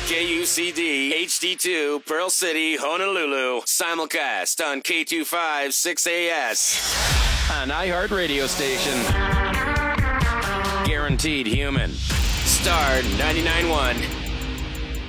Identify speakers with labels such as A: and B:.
A: KUCD HD2 Pearl City, Honolulu. Simulcast on K25 6AS. An iHeart radio station. Guaranteed human. Star 99.1.